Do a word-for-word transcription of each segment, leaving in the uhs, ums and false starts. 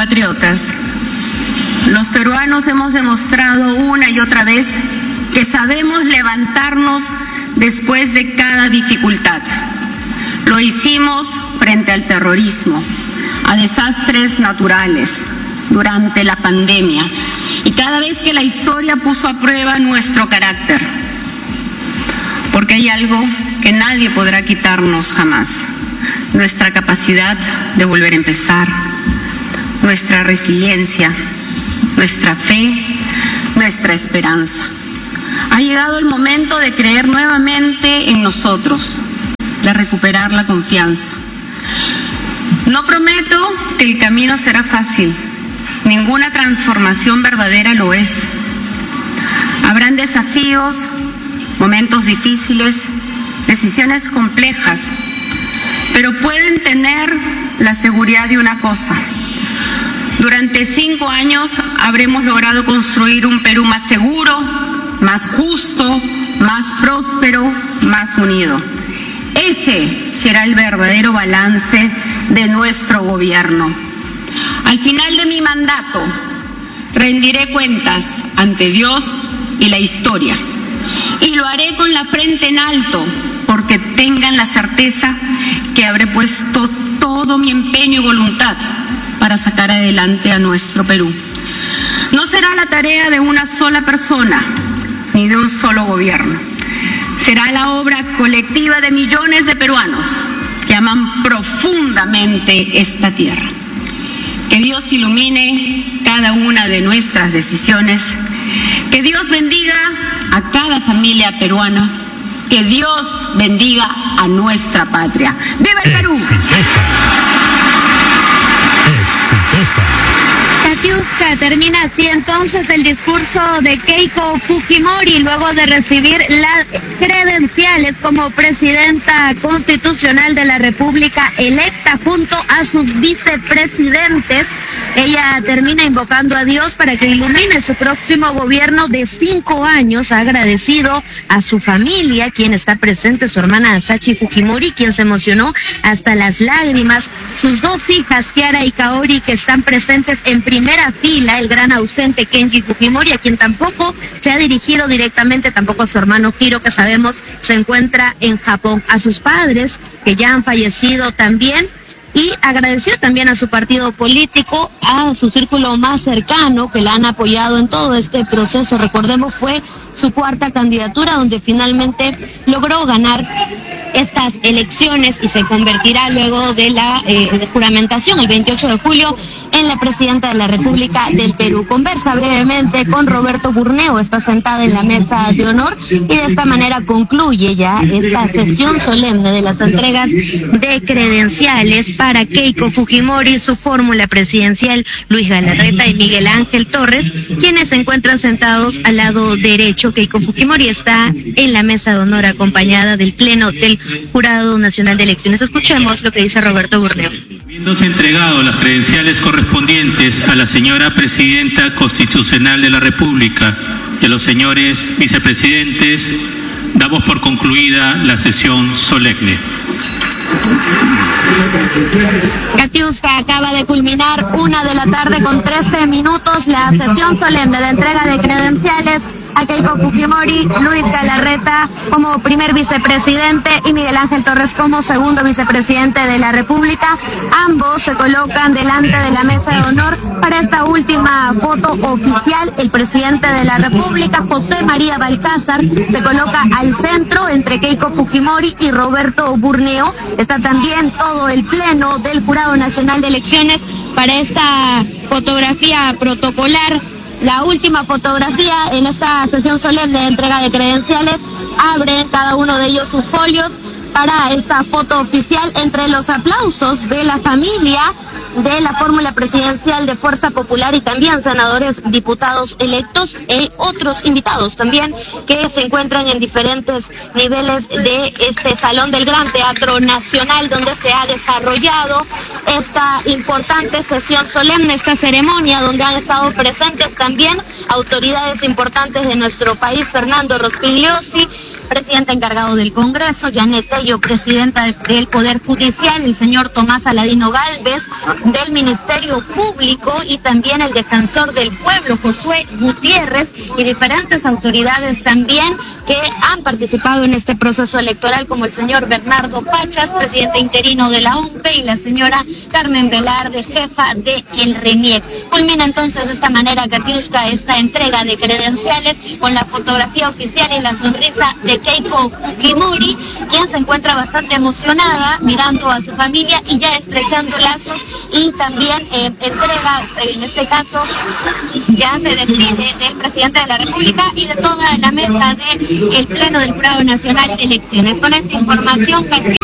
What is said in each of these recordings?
Compatriotas, los peruanos hemos demostrado una y otra vez que sabemos levantarnos después de cada dificultad. Lo hicimos frente al terrorismo, a desastres naturales, durante la pandemia y cada vez que la historia puso a prueba nuestro carácter. Porque hay algo que nadie podrá quitarnos jamás: nuestra capacidad de volver a empezar, nuestra resiliencia, nuestra fe, nuestra esperanza. Ha llegado el momento de creer nuevamente en nosotros, de recuperar la confianza. No prometo que el camino será fácil. Ninguna transformación verdadera lo es. Habrán desafíos, momentos difíciles, decisiones complejas, pero pueden tener la seguridad de una cosa: durante cinco años habremos logrado construir un Perú más seguro, más justo, más próspero, más unido. Ese será el verdadero balance de nuestro gobierno. Al final de mi mandato, rendiré cuentas ante Dios y la historia. Y lo haré con la frente en alto, porque tengan la certeza que habré puesto todo mi empeño y voluntad para sacar adelante a nuestro Perú. No será la tarea de una sola persona, ni de un solo gobierno. Será la obra colectiva de millones de peruanos que aman profundamente esta tierra. Que Dios ilumine cada una de nuestras decisiones. Que Dios bendiga a cada familia peruana. Que Dios bendiga a nuestra patria. ¡Viva el Perú! Exitosa. Exitosa. Katiuska, termina así entonces el discurso de Keiko Fujimori luego de recibir las credenciales como presidenta constitucional de la República electa junto a sus vicepresidentes. Ella termina invocando a Dios para que ilumine su próximo gobierno de cinco años. Ha agradecido a su familia, quien está presente, su hermana Sachi Fujimori, quien se emocionó hasta las lágrimas, sus dos hijas, Kiara y Kaori, que están presentes en primera fila, el gran ausente Kenji Fujimori, a quien tampoco se ha dirigido directamente, tampoco a su hermano Hiro, que sabemos se encuentra en Japón, a sus padres, que ya han fallecido también, y agradeció también a su partido político, a su círculo más cercano, que la han apoyado en todo este proceso. Recordemos, fue su cuarta candidatura, donde finalmente logró ganar estas elecciones y se convertirá luego de la eh, juramentación el veintiocho de julio en la presidenta de la República del Perú. Conversa brevemente con Roberto Burneo, está sentada en la mesa de honor y de esta manera concluye ya esta sesión solemne de las entregas de credenciales para Keiko Fujimori, su fórmula presidencial Luis Galarreta y Miguel Ángel Torres, quienes se encuentran sentados al lado derecho. Keiko Fujimori está en la mesa de honor acompañada del Pleno del Jurado Nacional de Elecciones. Escuchemos lo que dice Roberto Burneo. Habiéndose entregado las credenciales correspondientes a la señora Presidenta Constitucional de la República y a los señores vicepresidentes, damos por concluida la sesión solemne. Katiuska, acaba de culminar una de la tarde con trece minutos la sesión solemne de entrega de credenciales a Keiko Fujimori, Luis Galarreta como primer vicepresidente y Miguel Ángel Torres como segundo vicepresidente de la República. Ambos se colocan delante de la mesa de honor para esta última foto oficial. El presidente de la República, José María Balcázar, se coloca al centro entre Keiko Fujimori y Roberto Burneo. Está también todo el Pleno del Jurado Nacional de Elecciones para esta fotografía protocolar. La última fotografía en esta sesión solemne de entrega de credenciales. Abren cada uno de ellos sus folios para esta foto oficial, entre los aplausos de la familia de la fórmula presidencial de Fuerza Popular y también senadores, diputados electos e otros invitados también que se encuentran en diferentes niveles de este salón del Gran Teatro Nacional, donde se ha desarrollado esta importante sesión solemne, esta ceremonia donde han estado presentes también autoridades importantes de nuestro país: Fernando Rospigliosi, presidente encargado del Congreso, Janet Tello, presidenta del Poder Judicial, el señor Tomás Aladino Gálvez, del Ministerio Público, y también el defensor del pueblo, Josué Gutiérrez, y diferentes autoridades también que han participado en este proceso electoral, como el señor Bernardo Pachas, presidente interino de la O M P E, y la señora Carmen Velarde, jefa de el RENIEC. Culmina entonces de esta manera, Katiuska, esta entrega de credenciales con la fotografía oficial y la sonrisa de Keiko Fujimori, quien se encuentra bastante emocionada mirando a su familia y ya estrechando lazos, y también eh, entrega, en este caso, ya se despide del presidente de la República y de toda la mesa del Pleno del Jurado Nacional de Elecciones. Con esta información,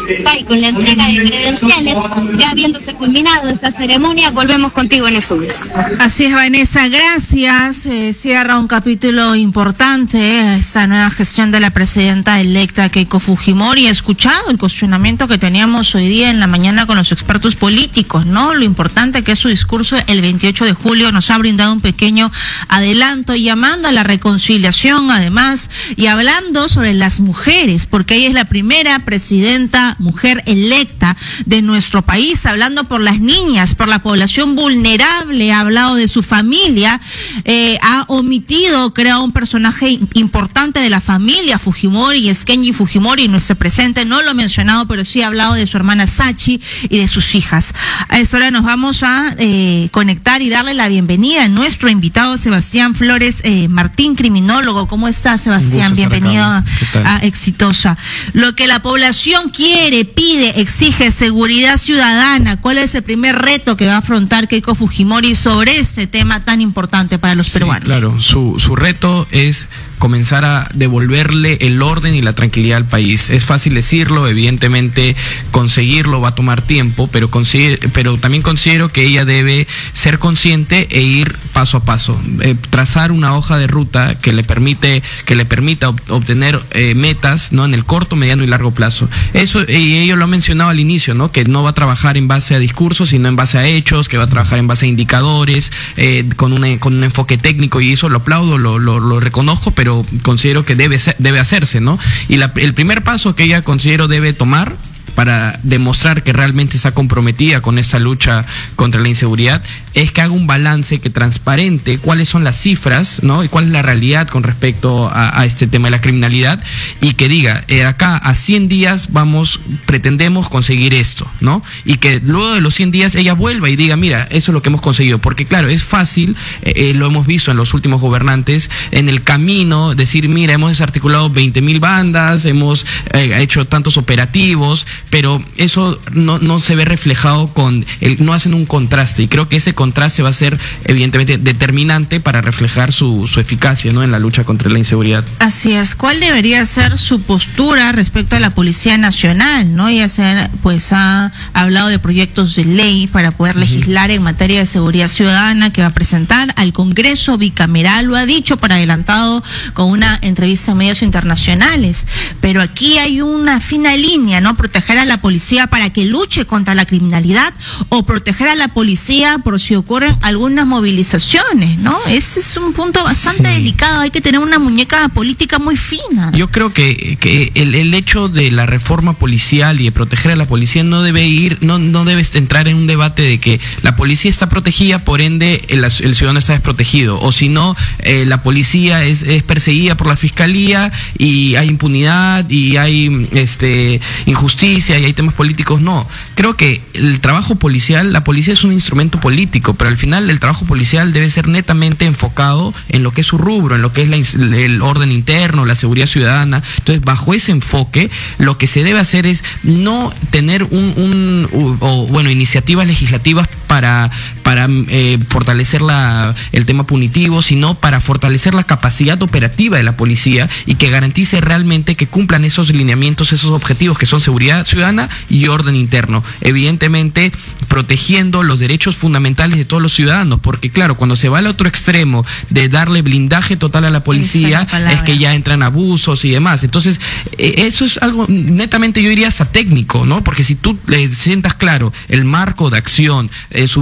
y con la entrega de credenciales, ya habiéndose culminado esta ceremonia, volvemos contigo en Estudios. Así es, Vanessa, gracias. Eh, cierra un capítulo importante esta nueva gestión de la presidenta electa Keiko Fujimori. He escuchado el cuestionamiento que teníamos hoy día en la mañana con los expertos políticos, ¿no? Lo importante que es su discurso el veintiocho de julio nos ha brindado un pequeño adelanto, llamando a la reconciliación, además, y hablando sobre las mujeres, porque ella es la primera presidenta mujer electa de nuestro país, hablando por las niñas, por la población vulnerable, ha hablado de su familia, eh, ha omitido, creo, un personaje importante de la familia Fujimori, es Kenji Fujimori, nuestro presente, no lo ha mencionado, pero sí ha hablado de su hermana Sachi y de sus hijas. A esta hora nos vamos a eh, conectar y darle la bienvenida a nuestro invitado Sebastián Flores eh, Martín, criminólogo. ¿Cómo estás, Sebastián? Bienvenido a, a Exitosa. Lo que la población quiere, pide, exige seguridad ciudadana. ¿Cuál es el primer reto que va a afrontar Keiko Fujimori sobre este tema tan importante para los sí, peruanos? Claro, su, su reto es comenzar a devolverle el orden y la tranquilidad al país. Es fácil decirlo, evidentemente conseguirlo va a tomar tiempo, pero, pero también considero que ella debe ser consciente e ir paso a paso, eh, trazar una hoja de ruta que le permite que le permita ob obtener eh, metas, ¿no?, en el corto, mediano y largo plazo. Eso, y ello lo ha mencionado al inicio, ¿no?, que no va a trabajar en base a discursos, sino en base a hechos, que va a trabajar en base a indicadores, eh, con, una, con un enfoque técnico, y eso lo aplaudo, lo, lo, lo reconozco, pero considero que debe ser, debe hacerse, ¿no? Y la, el primer paso que ella considero debe tomar para demostrar que realmente está comprometida con esta lucha contra la inseguridad es que haga un balance que transparente cuáles son las cifras, ¿no?, y cuál es la realidad con respecto a, a este tema de la criminalidad, y que diga, eh, acá a cien días vamos, pretendemos conseguir esto, ¿no? Y que luego de los cien días ella vuelva y diga, mira, eso es lo que hemos conseguido, porque claro, es fácil, eh, eh, lo hemos visto en los últimos gobernantes, en el camino decir, mira, hemos desarticulado veinte mil bandas, hemos eh, hecho tantos operativos, pero eso no, no se ve reflejado con el, no hacen un contraste, y creo que ese contraste va a ser evidentemente determinante para reflejar su, su eficacia, ¿no?, en la lucha contra la inseguridad. Así es. ¿Cuál debería ser su postura respecto a la Policía Nacional, ¿no? Ya se pues ha hablado de proyectos de ley para poder legislar en materia de seguridad ciudadana que va a presentar al Congreso bicameral, lo ha dicho por adelantado con una entrevista en medios internacionales, pero aquí hay una fina línea, ¿no? Proteger a la policía para que luche contra la criminalidad, o proteger a la policía por si ocurren algunas movilizaciones, ¿no? Ese es un punto bastante sí. delicado, hay que tener una muñeca política muy fina. Yo creo que, que el, el hecho de la reforma policial y de proteger a la policía no debe ir, no, no debe entrar en un debate de que la policía está protegida, por ende el, el ciudadano está desprotegido, o si no, eh, la policía es, es perseguida por la fiscalía y hay impunidad y hay este injusticia y hay temas políticos. No, creo que el trabajo policial, la policía es un instrumento político, pero al final el trabajo policial debe ser netamente enfocado en lo que es su rubro, en lo que es la, el orden interno, la seguridad ciudadana. Entonces, bajo ese enfoque, lo que se debe hacer es no tener un, un o, bueno, iniciativas legislativas para, para eh, fortalecer la, el tema punitivo, sino para fortalecer la capacidad operativa de la policía y que garantice realmente que cumplan esos lineamientos, esos objetivos que son seguridad ciudadana y orden interno. Evidentemente, protegiendo los derechos fundamentales de todos los ciudadanos, porque claro, cuando se va al otro extremo de darle blindaje total a la policía, es que ya entran abusos y demás. Entonces, eh, eso es algo netamente, yo diría, hasta técnico, ¿no? Porque si tú le sientas claro el marco de acción, eh, su, los procedimientos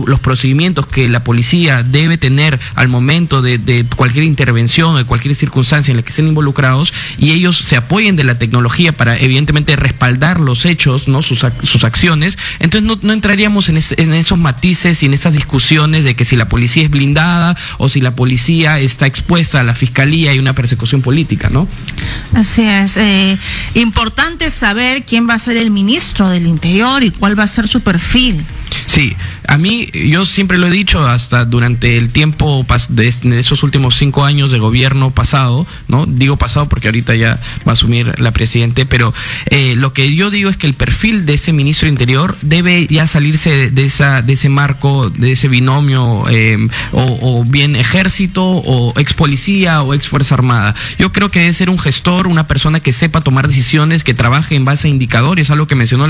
procedimientos que la policía debe tener al momento de, de cualquier intervención o de cualquier circunstancia en la que estén involucrados, y ellos se apoyen de la tecnología para evidentemente respaldar los hechos, ¿no? sus, sus acciones, entonces no, no entraríamos en, es, en esos matices y en esas discusiones de que si la policía es blindada o si la policía está expuesta a la fiscalía y una persecución política, ¿no? Así es. Eh, importante saber quién va a ser el ministro del Interior y cuál va a ser su perfil. Sí, a mí, yo siempre lo he dicho hasta durante el tiempo de esos últimos cinco años de gobierno pasado, ¿no? Digo pasado porque ahorita ya va a asumir la presidente, pero eh, lo que yo digo es que el perfil de ese ministro de Interior debe ya salirse de, de esa de ese marco, de ese binomio, eh, o, o bien ejército, o ex policía, o ex fuerza armada. Yo creo que debe ser un gestor, una persona que sepa tomar decisiones, que trabaje en base a indicadores, algo que mencionó la